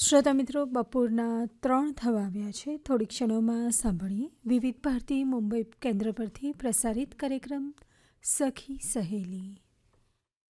શ્રોતા મિત્રો, બપોરના 3 થવા આવ્યા છે. થોડી ક્ષણોમાં સાંભળીએ વિવિધ ભારતી મુંબઈ કેન્દ્ર પરથી પ્રસારિત કાર્યક્રમ સખી સહેલી.